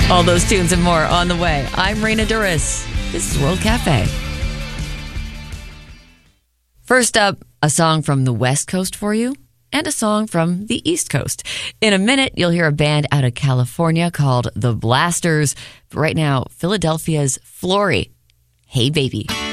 All those tunes and more on the way. I'm Raina Duras. This is World Cafe. First up, a song from the West Coast for you and a song from the East Coast. In a minute, you'll hear a band out of California called The Blasters. But right now, Philadelphia's Flory. Hey, baby.